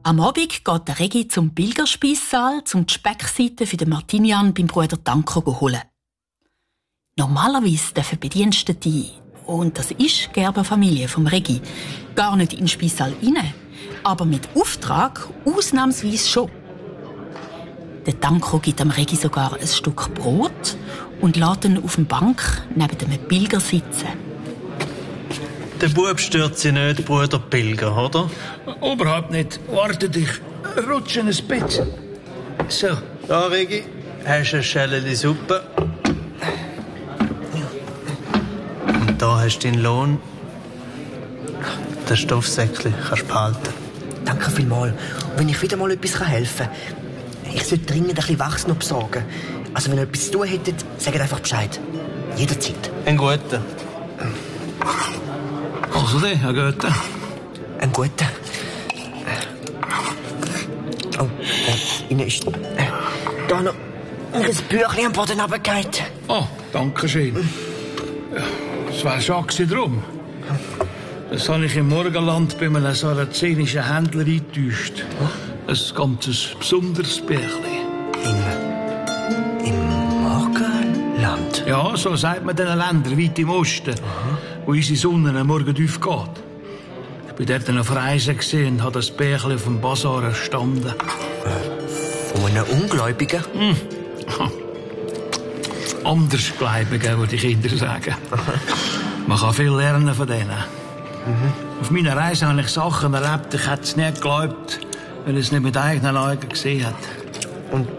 Am Abend geht der Regi zum Pilgerspeissaal, um die Speckseite für den Martinian beim Bruder Danko zu holen. Normalerweise dürfen Bedienstete, und das ist die Gerberfamilie vom Regi, gar nicht in den Speissaal rein, aber mit Auftrag ausnahmsweise schon. Der Danko gibt am Regi sogar ein Stück Brot und lässt ihn auf der Bank neben dem Pilger sitzen. Der Bub stört sich nicht, Bruder Pilger, oder? Überhaupt nicht. Warte dich. Rutsch in ein Bett. So. Da, Regi, hast du eine Schelle Suppe. Und da hast du deinen Lohn. Das Stoffsäckchen kannst du behalten. Danke vielmals. Und wenn ich wieder mal etwas helfen kann, ich sollte dringend ein bisschen Wachs noch besorgen. Also wenn ihr etwas zu tun hättet, sagt einfach Bescheid. Jederzeit. Ein guter. Also der, Herr Goethe. Ein guter. Oh, Ihnen ist da noch ein Büchlein am Boden runtergefallen. Oh, danke schön. Das wäre schon drum. Das habe ich im Morgenland bei einem sarazenischen Händler eingetäuscht. Ein ganzes besonderes Bärchen. Im Morgenland? Ja, so sagt man den Ländern weit im Osten, wo unsere Sonne am Morgen aufgeht. Ich bin dort auf Reisen und habe das Bärchen auf dem Basar erstanden. Von einem Ungläubigen? Andersgläubigen, würde ich Kinder sagen. Man kann viel lernen von denen. Auf meiner Reise habe ich Sachen erlebt, ich hätte es nicht geglaubt, wenn ich es nicht mit eigenen Augen gesehen hätte. Und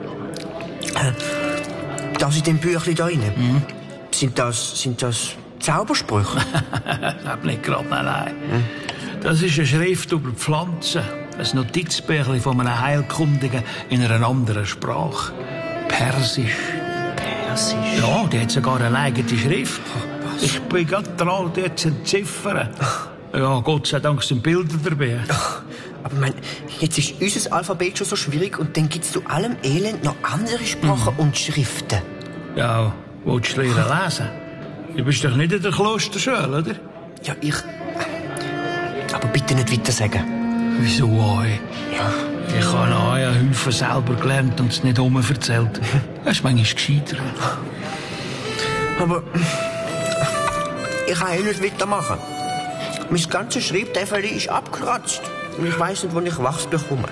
das in dem Büchlein da rein? Sind das Zaubersprüche? Nicht gerade, nein. Das ist eine Schrift über Pflanzen. Ein Notizbüchlein von einem Heilkundigen in einer anderen Sprache. Persisch. Persisch? Ja, die hat sogar eine eigene Schrift. Ich bin gerade dran, die zu entziffern. Ja, Gott sei Dank sind Bilder dabei. Aber jetzt ist unser Alphabet schon so schwierig und dann gibt es zu allem Elend noch andere Sprachen und Schriften. Ja, willst du lernen lesen? Du bist doch nicht in der Klosterschule, oder? Ja, ich... Aber bitte nicht weiter sagen. Wieso euch? Ja. Ich habe auch einen Haufen selber gelernt und es nicht erzählt. Das ist manchmal gescheiter. Aber... Ich kann nicht weitermachen. Mein ganzes Schreibtäfel ist abgekratzt. Und ich weiss nicht, wo ich Wachs bekomme.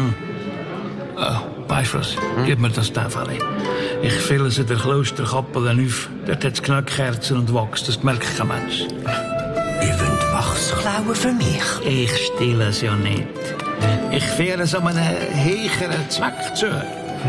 Weißt du was? Gib mir das Täfel. Ich fülle es in der Klosterkappe auf. Dort hat es Knöckkerzen und Wachs. Das merkt kein Mensch. Ihr wollt Wachs klauen für mich? Ich stille es ja nicht. Ich führe es an einen höheren Zweck zu.